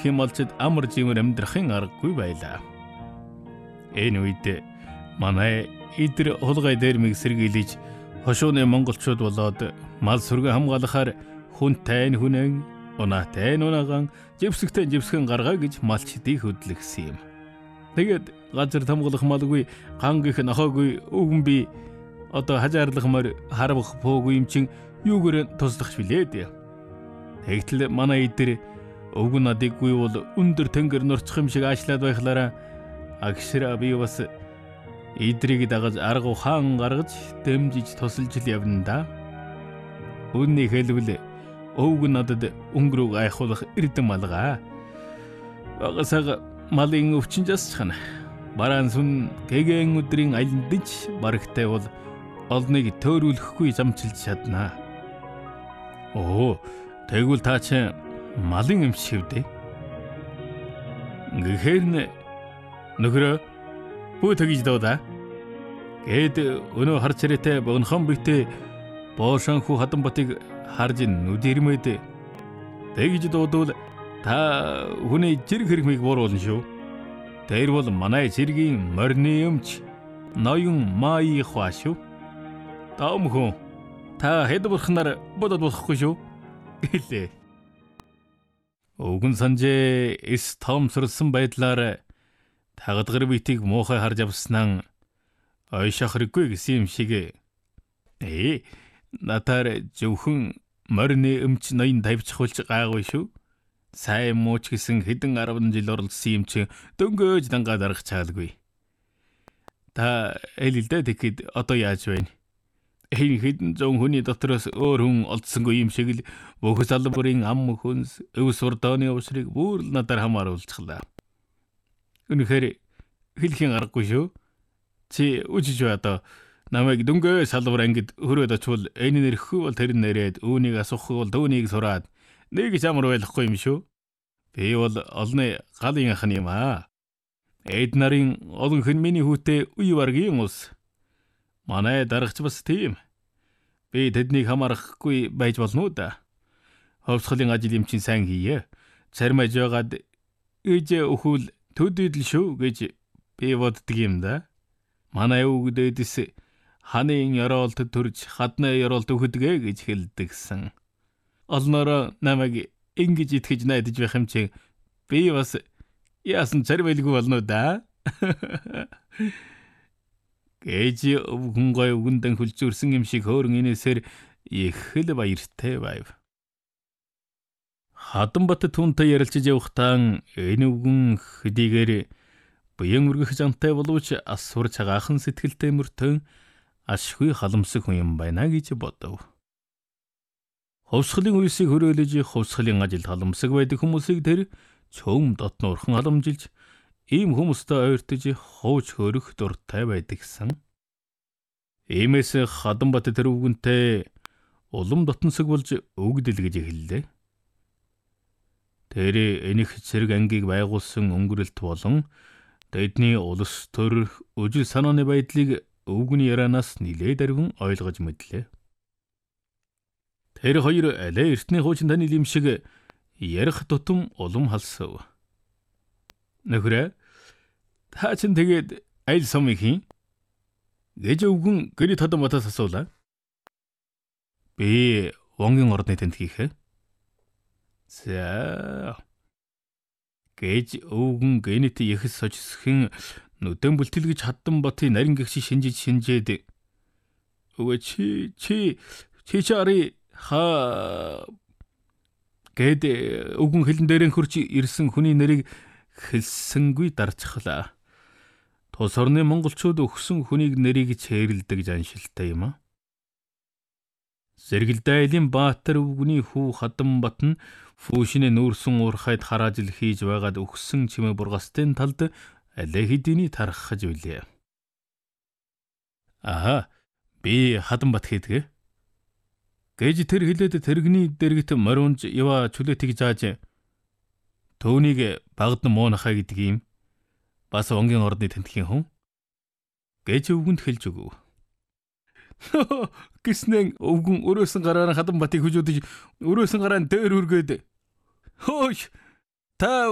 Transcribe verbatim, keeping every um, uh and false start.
дэлхийн малчид амар жимээр амьдрахын аргагүй байлаа. Энэ үед манай идэр хулгай дээрмиг сэргийлж хошууны монголчууд болоод мал сүргэ хамгаалахаар хүнтэй хүнэн унаатай нунаган живсгтэй живсгэн гаргаа гэж малчдыг хөдлөгсөн юм. Тэгээд газар тамгалах малгүй ган гих нохоогүй өвгөн би одоо хажаарлахмаар харвах поогүй юм чин юугээр туслах билээ. Тэгтэл манай идэр өвгөн надыггүй бол өндөр тэнгэр нурчих юм шиг аашлаад байхлаараа агшра би бас идрийг дагаж арга ухаан гаргаж дэмжиж тусалж л явна да. Үнний хэлбэл өвгөн надад өнгөрөг айхуулах эрдэм малгаа. Багасаа малын өвчин жасчихна. Бараан сүн гэгэн өдрийн айландж барагтай бол олныг төөрүүлэхгүй замчилж чаднаа. Оо, тэгвэл та чи малын эмч шивдэ. Гэхээр нөхрөө бүү тэгж дуудаа. Гэд өнөө харж ирээтэй богнохон битээ боошанху Хатанбатыг харж нүд ирмэд. Тэгж дуудвал та хүний зэрэг хэрхмийг бууруулна шүү. Тэр бол манай зэргийн морины эмч ноён Маи хаа шүү. Таамхан та хэд бурхнаар бодод болохгүй шүү. Гэлээ. Өвгөн санжээ эс тоомсорсон байдлаар тагадгар битийг муухай харж авснаа ойшох хэрэггүй гэсэн юм шиг. Ээ, натар зөвхөн морины эмч ноён тавьчихулж гайгүй шүү. Сайн мууч гэсэн хэдэн арван жил оролцсон юм чи дөнгөөж дангаа дарах чаалгүй. Та элэлдэ тэгэхэд одоо яаж байна? Энэ хэдэн зуун хүний дотроос өөр хүн олдсонгүй юм шиг л бүх салбарын ам хүнс өв сурдооны уушрыг бүр л надаар хамааруулчихлаа. Үнэхээр хэлхийн аргагүй шүү. Чи үжиж бай одоо намайг дөнгөө салбар ангид хөрөөд очвол энэ нэрхгүй бол тэр нэрэд үүнийг асуухгүй бол төвнийг сураад нэг ямар байхгүй юм шүү. Би бол олны галын ахын юм аа. Эд нарын олон хүн миний хүүтэй үе варгийн ус. Манай дарагч бас тийм. Би тэднийг хамаарахгүй байж болно да. Ховсголын ажил юм чинь сайн хийе. Цармаж байгаад ээж өхөл төдийдл шүү гэж би боддөг юм да. Манай өвгдөөдс ханын ёроолт төрж хадны ёроолт өгдөг гэж хэлдэгсэн. Олноро намайг ингэж итгэж найдаж байх юм чи би бас яасан царвэлгүй болно да. Гэж өвгөн гой өвгөндөн хүлцүүрсэн юм шиг хөөрөн инээсээр их л баяртай байв. Хатанбат түнтэй ярилцж явахдаа энэ өвгөн хэдийгээр буян үргэх жантай боловч асвар цагаахан сэтгэлтэй мөртөн ашгүй халамсаг хүн юм байна гэж бодов. Ховсголын үеийг хөрөөлөж ховсголын ажилд халамсаг байдаг хүмүүсийг тэр цөм дотнуурхан халамжилж ийм хүмүүстэй ойртож хууч хөрөх дуртай байдагсан. Иймээс Хатанбат тэр өвгөнтэй улам дотносог болж өгдөл гэж хэллээ. Тэр энэх зэрэг ангийг байгуулсан өнгөрөлт болон тэдний улс төр үжил санааны байдлыг өвгөний ярианаас нилээд арвин ойлгож мэдлээ. Тэр хоёр алей эртний хуучин таны юм шиг ярих тутам улам халсав. Нөхрөө та чинь тэгээд аль сумыг хийн? Гэж өвгөн гэрээ Хатанбатаас асуулаа. Би вонгийн ордны тэнтгийхээ. За. Гэж өвгөн гэнэт их сочсхийн нүдэн бүлтэлгэж Хатанбатын нарийн гэгч шинжиж шинжээд өвөө чи чи чи чари ха гэд өвгөн хэлэн дээрэн хурж ирсэн хүний нэрийг хэлсэнгүй дарчихлаа. Тус орны монголчууд өгсөн хүнийг нэрийг чэйрэлдэг жаншилтай юм а. Зэргэлдайлын Баатар өвгөний хүү Хатанбат нь фүүшинэ нүүрсэн уурхайд хараажил хийж байгаад өгсөн чимээ бургастын талд алей хэдийний тархаж билээ. Аха, би Хатанбат хийдэг. Гэж тэр хэлээд тэрэгний дэрэгт мориунж ява чүлэтийг зааж төвнийг багд муунахаа гэдэг юм. Бас вонгийн ордны тэнтхийн хүн. Гэж өвгөнд хэлж өгөв. Гэснэн өвгөн өрөөсөн гараар Хатанбатыг хүжүүдэж өрөөсөн гараа дээр үргээд хөөш та